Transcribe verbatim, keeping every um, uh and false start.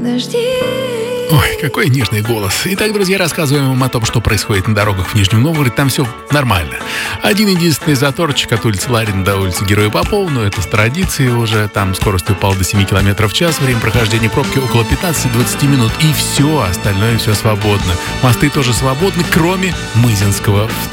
Ой, какой нежный голос. Итак, друзья, рассказываем вам о том, что происходит на дорогах в Нижнем Новгороде. Там все нормально. Один единственный заторчик от улицы Ларина до улицы Героя Попова, но это с традиции уже. Там скорость упала до семи километров в час. Время прохождения пробки около пятнадцати-двадцати минут. И все, остальное все свободно. Мосты тоже свободны, кроме Мызинского.